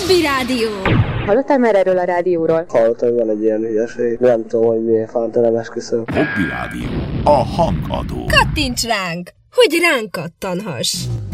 Hobby Rádió. Hallottál már erről a rádióról? Hallottam, hogy van egy ilyen hülyeség. Nem tudom, hogy milyen fánta, esküszöm. Hobby Rádió. A hangadó. Kattints ránk, hogy ránk kattanhass.